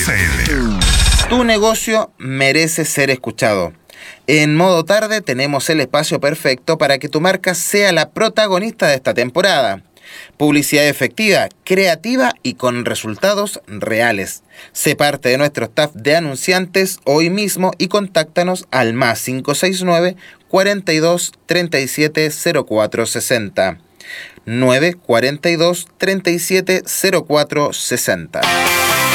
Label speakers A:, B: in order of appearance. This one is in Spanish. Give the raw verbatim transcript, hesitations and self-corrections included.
A: cl.
B: Tu negocio merece ser escuchado. En Modo Tarde tenemos el espacio perfecto para que tu marca sea la protagonista de esta temporada. Publicidad efectiva, creativa y con resultados reales. Sé parte de nuestro staff de anunciantes hoy mismo y contáctanos al más cinco seis nueve, cuarenta y dos, treinta y siete, cero cuatro sesenta. nueve cuarenta y dos, treinta y siete, cero cuatro sesenta.